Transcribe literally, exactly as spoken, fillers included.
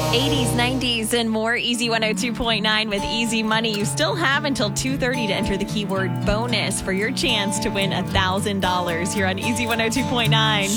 eighties, nineties, and more. Easy one oh two point nine with Easy Money. You still have until two thirty to enter the keyword bonus for your chance to win one thousand dollars here on Easy one oh two point nine.